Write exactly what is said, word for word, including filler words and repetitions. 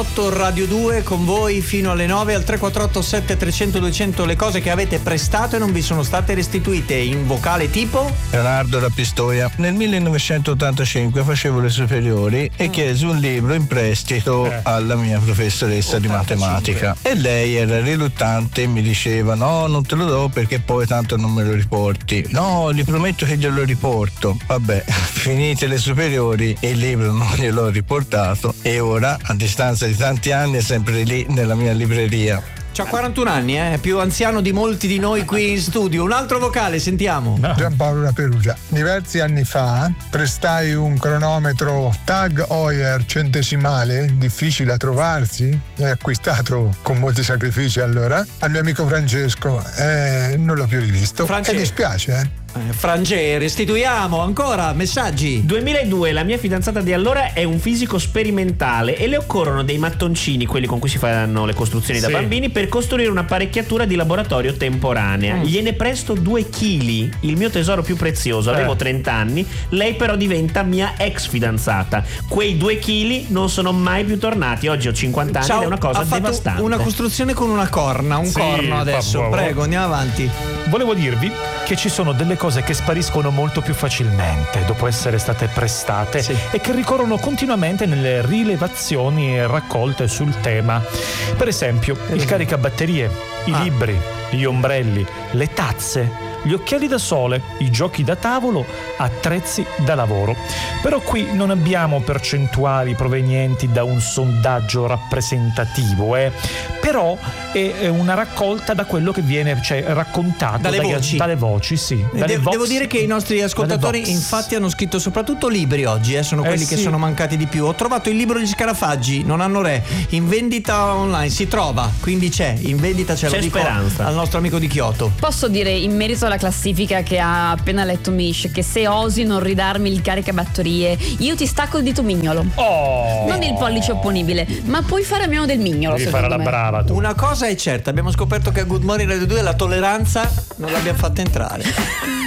Radio due con voi fino alle nove al tre quattro otto sette trecento duecento le cose che avete prestato e non vi sono state restituite, in vocale tipo Leonardo da Pistoia. Nel millenovecentottantacinque facevo le superiori e mm. chiesi un libro in prestito eh. alla mia professoressa ottantacinque di matematica e lei era riluttante e mi diceva no, non te lo do perché poi tanto non me lo riporti. No, gli prometto che glielo riporto. Vabbè, finite le superiori e il libro non gliel'ho riportato e ora, a distanza di tanti anni, è sempre lì nella mia libreria. C'ha quarantuno anni, eh? È più anziano di molti di noi qui in studio. Un altro vocale, sentiamo. No. Giampaolo da Perugia. Diversi anni fa prestai un cronometro Tag Heuer centesimale, difficile da trovarsi, e acquistato con molti sacrifici allora, al mio amico Francesco. Eh, non l'ho più rivisto. France... E mi spiace, eh. Eh, Frange, restituiamo ancora messaggi. duemiladue, la mia fidanzata di allora è un fisico sperimentale e le occorrono dei mattoncini, quelli con cui si fanno le costruzioni sì. da bambini, per costruire un'apparecchiatura di laboratorio temporanea. Mm. Gliene presto due chili, il mio tesoro più prezioso. Avevo eh. trenta anni, lei però diventa mia ex fidanzata. Quei due chili non sono mai più tornati. Oggi ho cinquanta anni. Ciao, ed è una cosa ha fatto devastante. Una costruzione con una corna, un sì, corno adesso. Prego, andiamo avanti. Volevo dirvi che ci sono delle cose che spariscono molto più facilmente dopo essere state prestate sì. e che ricorrono continuamente nelle rilevazioni e raccolte sul tema. Per esempio, per il caricabatterie, i ah. libri, gli ombrelli, le tazze, gli occhiali da sole, i giochi da tavolo, attrezzi da lavoro. Però qui non abbiamo percentuali provenienti da un sondaggio rappresentativo, eh. Però è una raccolta da quello che viene cioè, raccontato dalle dai, voci. Dalle voci, sì. Dalle De- vox, devo dire che i nostri ascoltatori infatti hanno scritto soprattutto libri oggi, eh, sono quelli eh sì. che sono mancati di più. Ho trovato il libro di Scarafaggi, Non hanno re, in vendita online, si trova, quindi c'è, in vendita c'è, c'è lo dico speranza. Al nostro amico di Kyoto. Posso dire in merito alla classifica che ha appena letto Mish che se osi non ridarmi il caricabatterie io ti stacco il dito mignolo. Oh. Non il pollice opponibile, ma puoi fare a meno del mignolo. Devi fare la me. brava tu. Una cosa è certa, abbiamo scoperto che a Good Morning Radio due la tolleranza non l'abbiamo fatta entrare.